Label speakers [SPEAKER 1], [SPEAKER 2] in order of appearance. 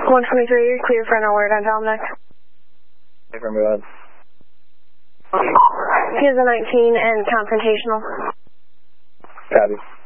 [SPEAKER 1] 123, you're clear for an alert on Dominic.
[SPEAKER 2] Clear from God.
[SPEAKER 1] He has a 19 and confrontational.
[SPEAKER 2] Copy.